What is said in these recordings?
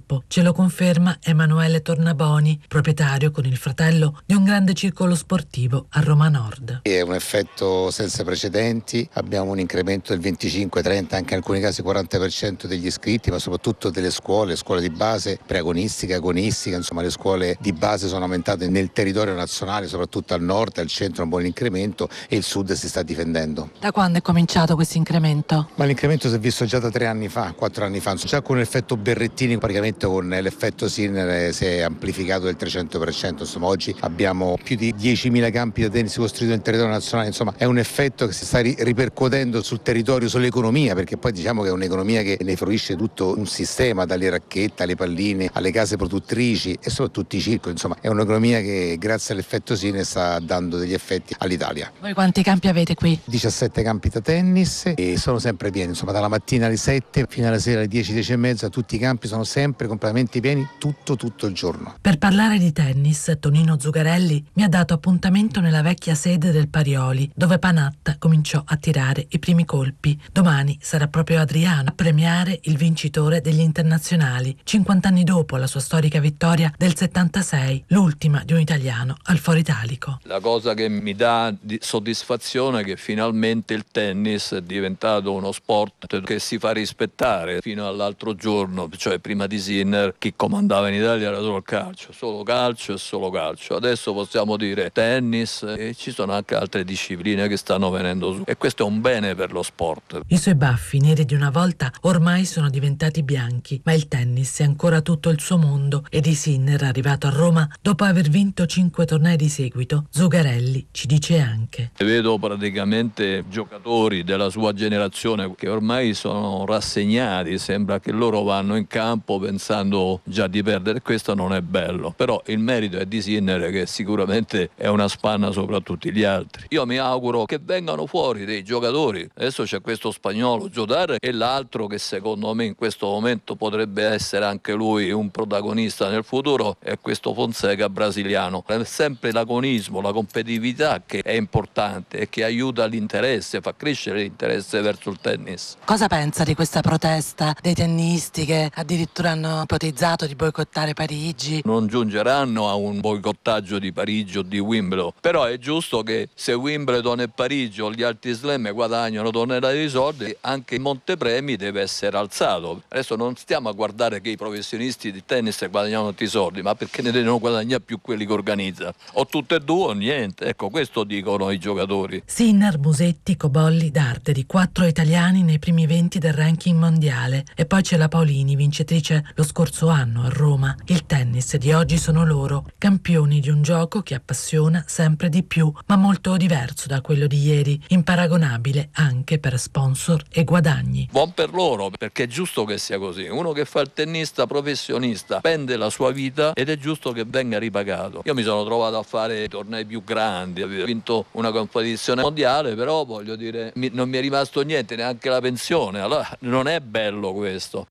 corpo. Ce lo conferma Emanuele Tornaboni, proprietario con il fratello di un grande circolo sportivo a Roma Nord. È un effetto senza precedenti, abbiamo un incremento del 25, 30, anche in alcuni casi 40% degli iscritti, ma soprattutto delle scuole di base, preagonistica, agonistica, insomma le scuole di base sono aumentate nel territorio nazionale, soprattutto al nord, al centro un buon incremento e il sud si sta difendendo. Da quando è cominciato questo incremento? Ma l'incremento si è visto già da 3 anni fa, 4 anni fa, già con l'effetto Berrettini, praticamente con l'effetto Sinner si è amplificato del 300%, insomma oggi abbiamo più di 10.000 campi da tennis costruiti nel territorio nazionale, insomma è un effetto che si sta ripercuotendo sul territorio, sull'economia, perché poi diciamo che è un'economia che ne fruisce tutto un sistema, dalle racchette alle palline, alle case produttrici e soprattutto i circoli, insomma è un'economia che grazie all'effetto Sinner sta dando degli effetti all'Italia. Voi quanti campi avete qui? 17 campi da tennis e sono sempre pieni, insomma dalla mattina alle 7 fino alla sera alle 10, 10 e mezza tutti i campi sono sempre completamente pieni tutto il giorno. Per parlare di tennis, Tonino Zugarelli mi ha dato appuntamento nella vecchia sede del Parioli, dove Panatta cominciò a tirare i primi colpi. Domani sarà proprio Adriano a premiare il vincitore degli internazionali, 50 anni dopo la sua storica vittoria del 76, l'ultima di un italiano al Foro Italico. La cosa che mi dà soddisfazione è che finalmente il tennis è diventato uno sport che si fa rispettare. Fino all'altro giorno, cioè prima di Sinner, chi comandava in Italia era solo il calcio, solo calcio e solo calcio. Adesso possiamo dire tennis e ci sono anche altre discipline che stanno venendo su e questo è un bene per lo sport. I suoi baffi neri di una volta ormai sono diventati bianchi, ma il tennis è ancora tutto il suo mondo e di Sinner, arrivato a Roma dopo aver vinto 5 tornei di seguito, Zugarelli ci dice anche: vedo praticamente giocatori della sua generazione che ormai sono rassegnati, sembra che loro vanno in campo pensando già di perdere, questo non è bello, però il merito è di Sinner che sicuramente è una spanna sopra tutti gli altri. Io mi auguro che vengano fuori dei giocatori, adesso c'è questo spagnolo Jodar e l'altro che secondo me in questo momento potrebbe essere anche lui un protagonista nel futuro è questo Fonseca brasiliano. È sempre l'agonismo, la competitività che è importante e che aiuta l'interesse, fa crescere l'interesse verso il tennis. Cosa pensa di questa protesta dei tennisti che addirittura hanno ipotizzato di boicottare Parigi? Non giungeranno a un boicottaggio di Parigi o di Wimbledon, però è giusto che se Wimbledon e Parigi o gli altri slam guadagnano tonnellate di soldi, anche il montepremi deve essere alzato. Adesso non stiamo a guardare che i professionisti di tennis guadagnano tanti soldi, ma perché ne devono guadagnare più quelli che organizzano. O tutte e due o niente, ecco questo dicono i giocatori. Sinner, Musetti, Cobolli, D'Arteri, 4 italiani nei primi 20 del ranking mondiale. E poi c'è la Paolini, vincitrice lo scorso anno a Roma. Il tennis di oggi sono loro, campioni di un gioco che appassiona sempre di più, ma molto diverso da quello di ieri, imparagonabile anche per sponsor e guadagni. Buon per loro, perché è giusto che sia così. Uno che fa il tennista professionista spende la sua vita ed è giusto che venga ripagato. Io mi sono trovato a fare tornei più grandi, ho vinto una competizione mondiale, però voglio dire, non mi è rimasto niente, neanche la pensione, allora non è bello questo.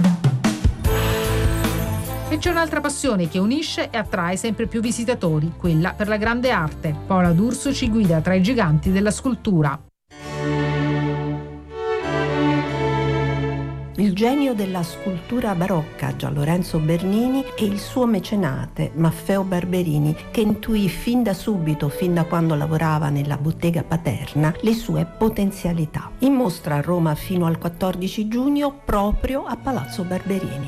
E c'è un'altra passione che unisce e attrae sempre più visitatori, quella per la grande arte. Paola D'Urso ci guida tra i giganti della scultura. Il genio della scultura barocca Gianlorenzo Bernini e il suo mecenate Maffeo Barberini, che intuì fin da subito, fin da quando lavorava nella bottega paterna, le sue potenzialità. In mostra a Roma fino al 14 giugno proprio a Palazzo Barberini.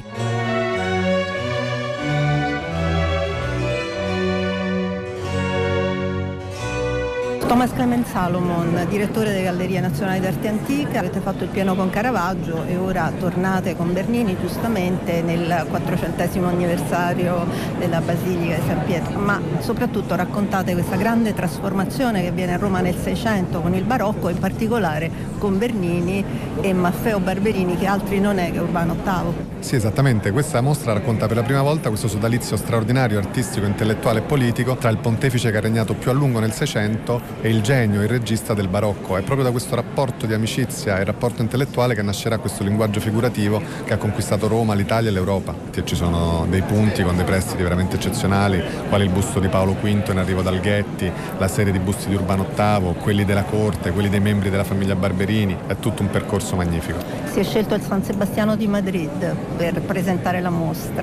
Thomas Clement Salomon, direttore della Galleria Nazionale d'Arte Antica, avete fatto il piano con Caravaggio e ora tornate con Bernini giustamente nel 400° anniversario della Basilica di San Pietro, ma soprattutto raccontate questa grande trasformazione che viene a Roma nel 600 con il barocco, in particolare con Bernini e Maffeo Barberini, che altri non è che Urbano VIII. Sì, esattamente, questa mostra racconta per la prima volta questo sodalizio straordinario, artistico, intellettuale e politico tra il pontefice che ha regnato più a lungo nel 600 e il genio, il regista del barocco. È proprio da questo rapporto di amicizia e rapporto intellettuale che nascerà questo linguaggio figurativo che ha conquistato Roma, l'Italia e l'Europa. Ci sono dei punti con dei prestiti veramente eccezionali, quali il busto di Paolo V in arrivo dal Ghetti, la serie di busti di Urbano VIII, quelli della corte, quelli dei membri della famiglia Barberini. È tutto un percorso magnifico. Si è scelto il San Sebastiano di Madrid per presentare la mostra.